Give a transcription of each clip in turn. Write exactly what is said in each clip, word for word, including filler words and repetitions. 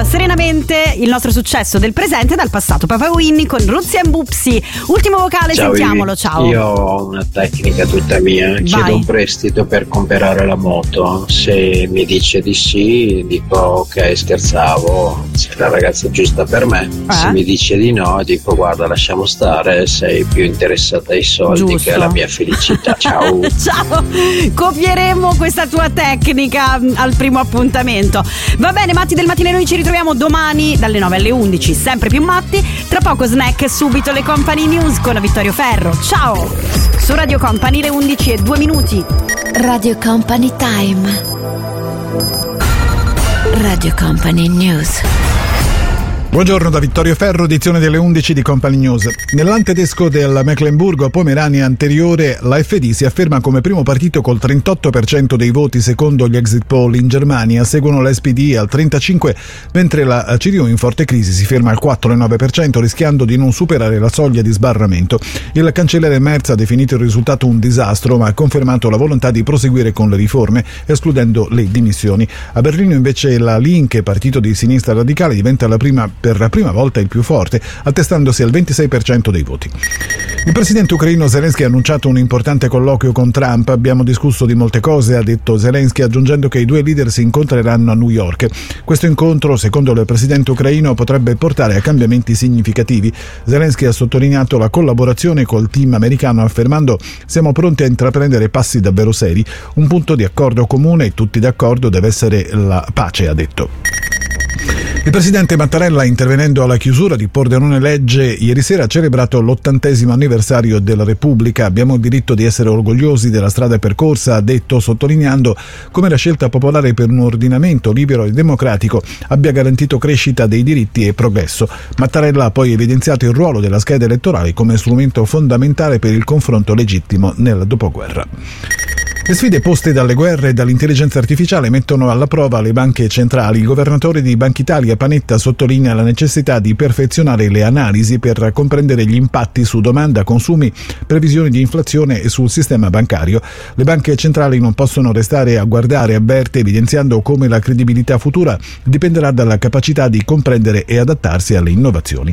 serenamente il nostro successo del presente dal passato. Papa Winnie con Ruzzi and Bupsi. Ultimo vocale, ciao, sentiamolo, Vivi. Ciao. Io ho una tecnica tutta mia, Vai. chiedo un prestito per comprare la moto. Se mi dice di sì, dico ok, scherzavo, sei la ragazza giusta per me. Eh? Se mi dice di no, dico guarda, lasciamo stare, sei più interessata ai soldi Giusto. che alla mia felicità. Ciao. Ciao, copieremo questa tua tecnica al primo appuntamento. Va bene, matti del mattino, noi ci ritroviamo domani dalle nove alle undici, sempre più matti. Tra poco snack, subito le Company News con Vittorio Ferro. Ciao. Su Radio Company le undici e due minuti. Radio Company Time. Radio Company News. Buongiorno da Vittorio Ferro, edizione delle undici di Company News. Nell'antedesco del Mecklenburgo-Pomerania anteriore, la F D si afferma come primo partito col trentotto per cento dei voti secondo gli exit poll. In Germania seguono l'S P D al trentacinque per cento, mentre la C D U in forte crisi si ferma al quattro virgola nove per cento, rischiando di non superare la soglia di sbarramento. Il cancelliere Merz ha definito il risultato un disastro, ma ha confermato la volontà di proseguire con le riforme, escludendo le dimissioni. A Berlino invece la Linke, partito di sinistra radicale, diventa la prima per la prima volta il più forte, attestandosi al ventisei per cento dei voti. Il presidente ucraino Zelensky ha annunciato un importante colloquio con Trump. Abbiamo discusso di molte cose, ha detto Zelensky, aggiungendo che i due leader si incontreranno a New York. Questo incontro, secondo il presidente ucraino, potrebbe portare a cambiamenti significativi. Zelensky ha sottolineato la collaborazione col team americano, affermando: siamo pronti a intraprendere passi davvero seri. Un punto di accordo comune, tutti d'accordo, deve essere la pace, ha detto. Il presidente Mattarella, intervenendo alla chiusura di Pordenone Legge, ieri sera ha celebrato l'ottantesimo anniversario della Repubblica. Abbiamo il diritto di essere orgogliosi della strada percorsa, ha detto, sottolineando come la scelta popolare per un ordinamento libero e democratico abbia garantito crescita dei diritti e progresso. Mattarella ha poi evidenziato il ruolo della scheda elettorale come strumento fondamentale per il confronto legittimo nel dopoguerra. Le sfide poste dalle guerre e dall'intelligenza artificiale mettono alla prova le banche centrali. Il governatore di Banca Italia, Panetta, sottolinea la necessità di perfezionare le analisi per comprendere gli impatti su domanda, consumi, previsioni di inflazione e sul sistema bancario. Le banche centrali non possono restare a guardare, avverte, evidenziando come la credibilità futura dipenderà dalla capacità di comprendere e adattarsi alle innovazioni.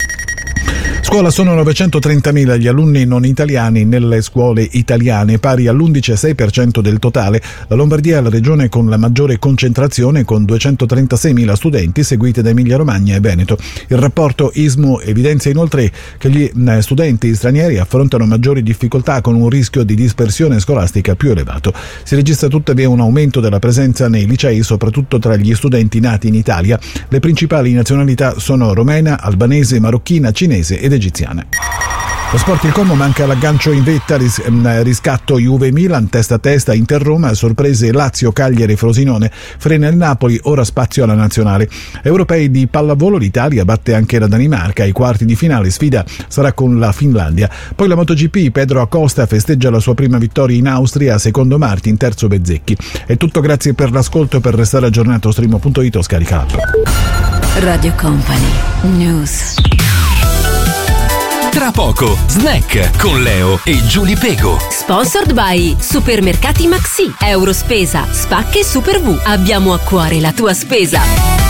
Scuola sono novecentotrentamila gli alunni non italiani nelle scuole italiane, pari all'undici virgola sei per cento del totale. La Lombardia è la regione con la maggiore concentrazione, con duecentotrentasei studenti, seguite da Emilia Romagna e Veneto. Il rapporto I S M U evidenzia inoltre che gli studenti stranieri affrontano maggiori difficoltà, con un rischio di dispersione scolastica più elevato. Si registra tuttavia un aumento della presenza nei licei, soprattutto tra gli studenti nati in Italia. Le principali nazionalità sono romena, albanese, marocchina, cinese ed egiziana. Lo sport, il Como, manca l'aggancio in vetta, ris- riscatto Juve-Milan, testa a testa, Inter-Roma, sorprese Lazio, Cagliari, Frosinone, frena il Napoli, ora spazio alla nazionale. Europei di pallavolo, l'Italia batte anche la Danimarca, ai quarti di finale sfida sarà con la Finlandia. Poi la MotoGP, Pedro Acosta festeggia la sua prima vittoria in Austria, secondo Martin, terzo Bezzecchi. È tutto, grazie per l'ascolto. Per restare aggiornato stream punto it o scarica l'app. Radio Company News. Tra poco, snack con Leo e Giulia Pego. Sponsored by Supermercati Maxi, Eurospesa, Spacche Super V. Abbiamo a cuore la tua spesa.